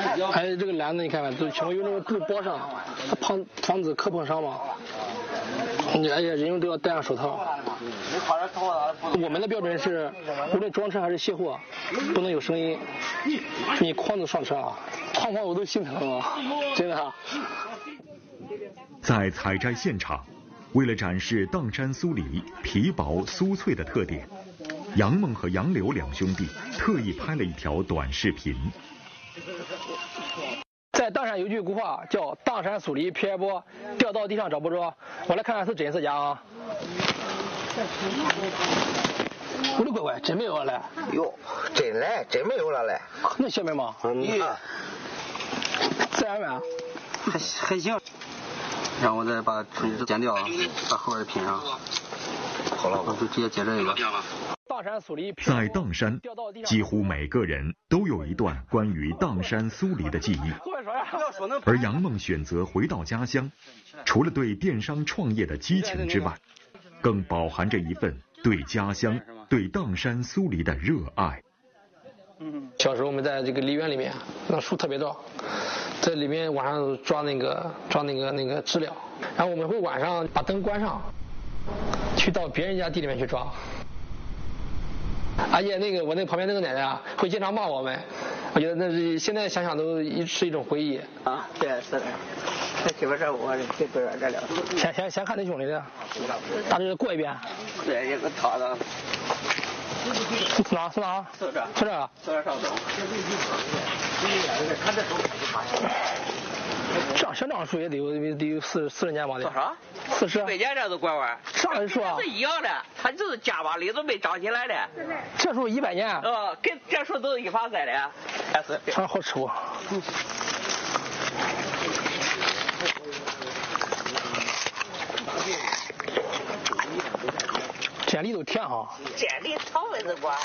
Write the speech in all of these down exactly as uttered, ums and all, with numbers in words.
还有这个篮子，你看看，都全部用那个布包上，它防防止磕碰伤嘛。而且人用都要戴上手套。我们的标准是，无论装车还是卸货，不能有声音。你筐子上车啊，哐哐我都心疼啊，真的啊。 在采摘现场，为了展示砀山酥梨皮薄酥脆的特点，杨梦和杨柳两兄弟特意拍了一条短视频。 在砀山有句古话叫“砀山酥梨皮儿薄，掉到地上找不着”。我来看看是真是假啊！我的乖乖，真没有了嘞！ 哟，真嘞，真没有了嘞！ 那小妹吗？ 嗯， 自然呗。 还还行。然后我再把春枝剪掉，把后边拼上。好了，我就直接接这个。 在砀山，几乎每个人都有一段关于砀山酥梨的记忆。而杨梦选择回到家乡，除了对电商创业的激情之外，更饱含着一份对家乡、对砀山酥梨的热爱。 小时候我们在这个梨园里面，那树特别多，在里面晚上抓那个抓那个那个知了，然后我们会晚上把灯关上，去到别人家地里面去抓。而且那个我那旁边那个奶奶啊，会经常骂我们，我觉得那是现在想想都是一种回忆啊。对，是的。这基本上我这不是这了。 先先先看那兄弟的，大致过一遍。 对，一个套子。 是哪？是哪？ 是这。 是这啊。 是这上头。 这样像这样树也得有得有四四十年吧得。 多少？ 四十。 百年这都拐弯。 啥人树啊？ 是一样的，它就是夹把梨子没长起来的。 这树一百年。 呃，跟这树都是一发栽的。还是。 啥好吃不？嗯。煎梨都甜哈。 煎梨草味子瓜。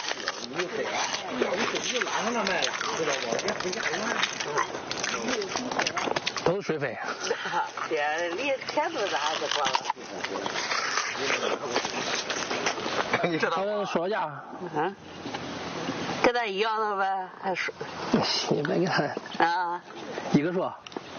都是水分。 煎梨甜度咋还是瓜了？你知道？ 他们说价。 嗯。跟咱一样的呗，还说。 你别给他。 啊。 一个说。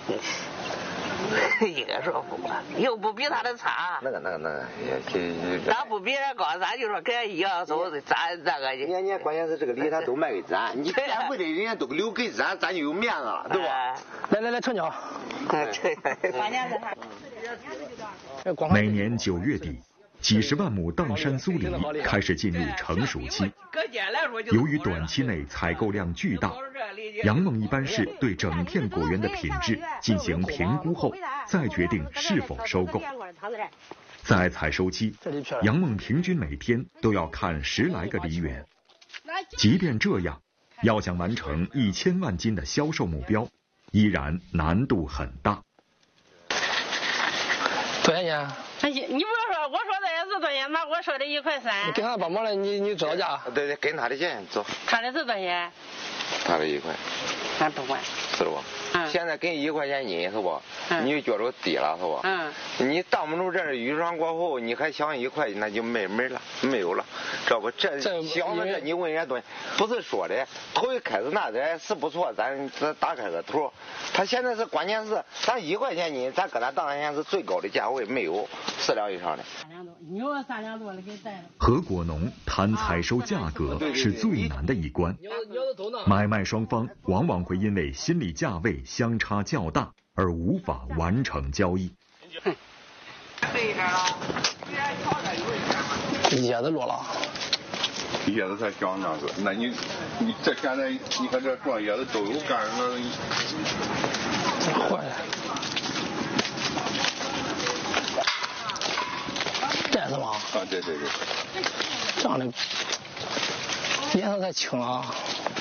一个说不管，又不比他的差。 那个那个那个也这。 咱不比人高，咱就说跟人一样走，咱那个。 人家关键是这个梨他都卖给咱，你别不得人家都留给咱，咱就有面子了，对吧？ 来来来，成交。 每年九月底，几十万亩砀山酥梨开始进入成熟期。由于短期内采购量巨大，杨梦一般是对整片果园的品质进行评估后，再决定是否收购。在采收期，杨梦平均每天都要看十来个梨园。即便这样，要想完成一千万斤的销售目标，依然难度很大。 多少钱？ 你不要说，我说的也是多少钱，那我说的一块三。 你跟他帮忙了，你你知道价？ 对对，跟他的钱走。 他的是多少钱？ 他的一块。 俺不管。 是吧？嗯。现在给一块钱斤是吧？嗯。你就觉着低了是吧？嗯。你挡不住这雨霜过后，你还想一块，那就没门了，没有了，知道不？这想的这你问人家东西，不是说的，头一开始那点是不错，咱咱打开个头。他现在是关键是，咱一块钱斤，咱搁咱当年是最高的价位，没有四两以上的。 你有三两多的给带了。 和果农谈采收价格是最难的一关，买卖双方往往会因为心理价位相差较大而无法完成交易。 一叶子落了。 一叶子才长那个，那你你这现在你看这撞叶子都有干那。 坏了。这是吗？ 啊，对对对。 这样的颜色太青了啊。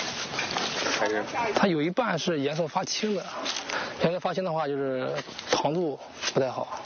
它有一半是颜色发青的，颜色发青的话就是糖度不太好。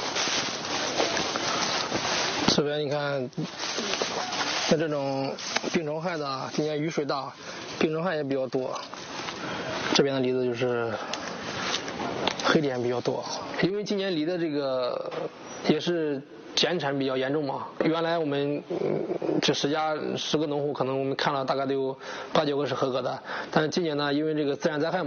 这边你看，像这种病虫害的，今年雨水大，病虫害也比较多。这边的梨子就是黑点比较多，因为今年梨的这个也是减产比较严重嘛。原来我们这十家十个农户，可能我们看了大概都有八九个是合格的，但是今年呢，因为这个自然灾害嘛。